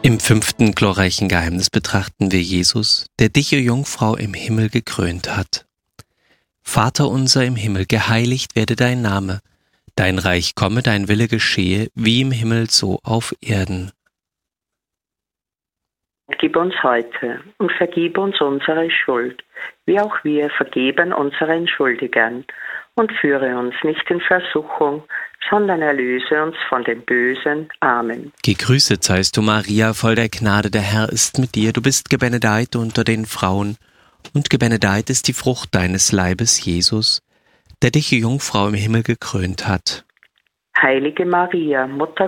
Im 5. glorreichen Geheimnis betrachten wir Jesus, der dich, o Jungfrau, im Himmel gekrönt hat. Vater unser im Himmel, geheiligt werde dein Name. Dein Reich komme, dein Wille geschehe, wie im Himmel so auf Erden. Gib uns heute und vergib uns unsere Schuld, wie auch wir vergeben unseren Schuldigern. Und führe uns nicht in Versuchung, sondern erlöse uns von dem Bösen. Amen. Gegrüßet seist du, Maria, voll der Gnade, der Herr ist mit dir. Du bist gebenedeit unter den Frauen, und gebenedeit ist die Frucht deines Leibes, Jesus, der dich, Jungfrau, im Himmel gekrönt hat. Heilige Maria, Mutter